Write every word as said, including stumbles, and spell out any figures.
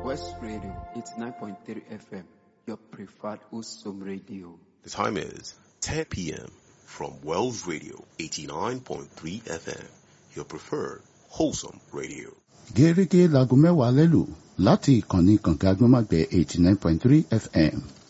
West Radio, eighty-nine point three F M, your preferred Usum radio. The time is ten p.m. from Wells Radio, eighty-nine point three F M, your preferred wholesome radio. Gẹ́gẹ́ láago mẹ́wàá lẹ́lù láti ìkànnì kànga agbọ́nmágbẹ́ eighty-nine point three F M.